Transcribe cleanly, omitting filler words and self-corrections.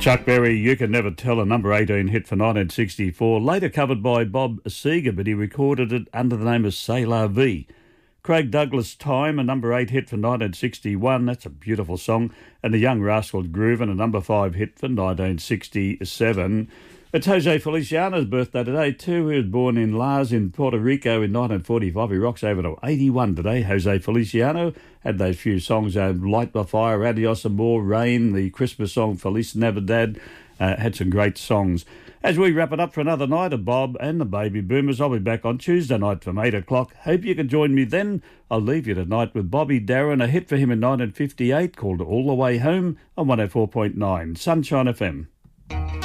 Chuck Berry, You Can Never Tell, a number 18 hit for 1964, later covered by Bob Seger, but he recorded it under the name of C'est La Vie. Craig Douglas, Time, a number 8 hit for 1961, that's a beautiful song, and The Young Rascals Groovin', a number 5 hit for 1967. It's Jose Feliciano's birthday today too. He was born in Lares in Puerto Rico in 1945. He rocks over to 81 today. Jose Feliciano had those few songs, Light by Fire, Adios Amor, Rain, the Christmas song Feliz Navidad, had some great songs. As we wrap it up for another night of Bob and the Baby Boomers, I'll be back on Tuesday night from 8 o'clock. Hope you can join me then. I'll leave you tonight with Bobby Darin, a hit for him in 1958 called All the Way Home on 104.9 Sunshine FM.